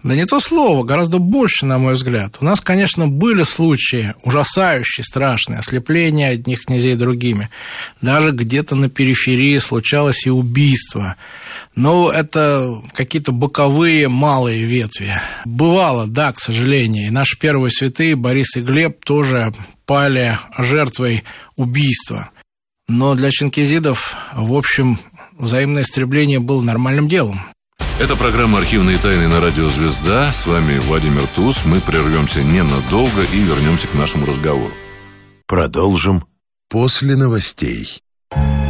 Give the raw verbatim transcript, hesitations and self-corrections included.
Да не то слово, гораздо больше, на мой взгляд. У нас, конечно, были случаи ужасающие, страшные, ослепления одних князей другими. Даже где-то на периферии случалось и убийство. Но это какие-то боковые малые ветви. Бывало, да, к сожалению. И наши первые святые, Борис и Глеб, тоже пали жертвой убийства. Но для чинкизидов, в общем, взаимное истребление было нормальным делом. Это программа «Архивные тайны» на радио «Звезда». С вами Владимир Туз. Мы прервемся ненадолго и вернемся к нашему разговору. Продолжим после новостей.